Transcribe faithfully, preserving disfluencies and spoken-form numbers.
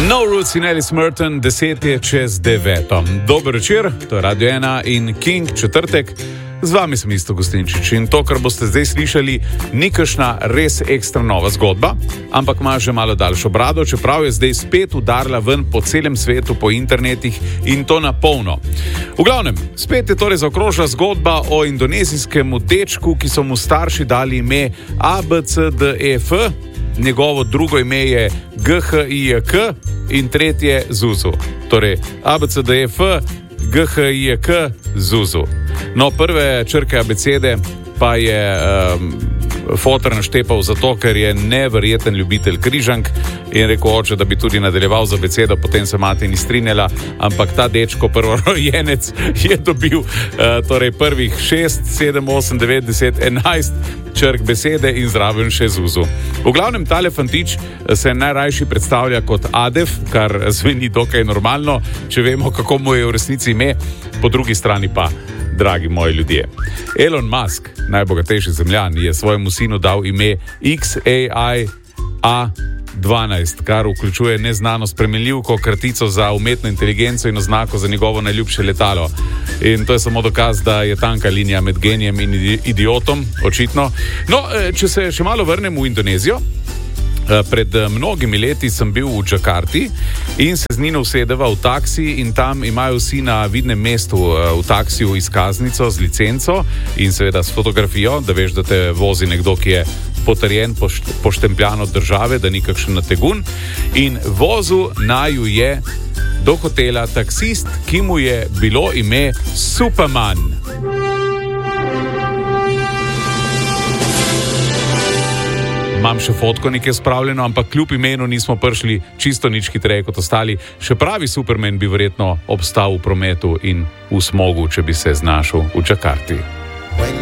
No Roots in Alice Merton, deset je čez deveto. Dober večer, to je Radio ena in King četrtek. Z vami sem Isto Gostinčič in to, kar boste zdaj slišali, ni kakšna res ekstra nova zgodba, ampak ima že malo daljšo brado, čeprav je zdaj spet udarila ven po celem svetu, po internetih in to na polno. V glavnem, spet je torej zaokrožila zgodba o indonezijskemu dečku, ki so mu starši dali ime A B C D E F, njegovo drugo ime je G H I J K in tretje Zuzu. Torej A B C D E F, G H I J K, Zuzu. No, prve črke abecede pa je um, fotor naštepal zato, ker je neverjeten ljubitelj križank in rekel oče, da bi tudi nadaljeval z abecedo, potem se mati ni strinjala, ampak ta dečko, prvorojenec, je dobil uh, torej prvih šest, sedem, osem, devet, deset, enajst črk besede in zraven še Zuzu. V glavnem, tale fantič se najrajši predstavlja kot Adef, kar zveni dokaj normalno, če vemo, kako mu je v resnici ime, po drugi strani pa, dragi moji ljudje. Elon Musk, najbogatejši zemljan, je svojemu sinu dal ime X A I A dvanajst, kar vključuje neznano spremenljivko, kratico za umetno inteligenco in oznako za njegovo najljubše letalo. In to je samo dokaz, da je tanka linija med genijem in idiotom, očitno. No, če se še malo vrnem v Indonezijo, pred mnogimi leti sem bil v Džakarti in se z Nino usedeva v taksi in tam imajo vsi na vidnem mestu v taksiju izkaznico z licenco in seveda s fotografijo, da veš, da te vozi nekdo, ki je potrjen, poštempljan od države, da ni kakšen nategun, in vozil naju je do hotela taksist, ki mu je bilo ime Superman. Imam še fotko nekje spravljeno, ampak kljub imenu nismo prišli čisto nič hitreje kot ostali. Še pravi Superman bi verjetno obstal v prometu in v smogu, če bi se znašel v Džakarti.